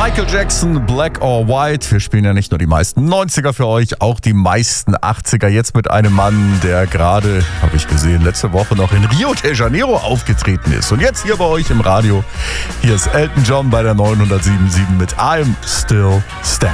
Michael Jackson, Black or White. Wir spielen ja nicht nur die meisten 90er für euch, auch die meisten 80er. Jetzt mit einem Mann, der gerade, habe ich gesehen, letzte Woche noch in Rio de Janeiro aufgetreten ist. Und jetzt hier bei euch im Radio. Hier ist Elton John bei der 907.7 mit I'm Still Standing.